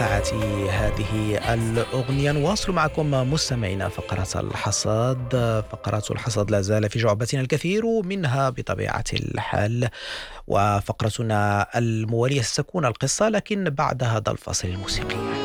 توقعت هذه الأغنية. نواصل معكم مستمعينا فقرات الحصاد لا زال في جعبتنا الكثير منها بطبيعة الحال، وفقرتنا الموالية ستكون القصة لكن بعد هذا الفاصل الموسيقي.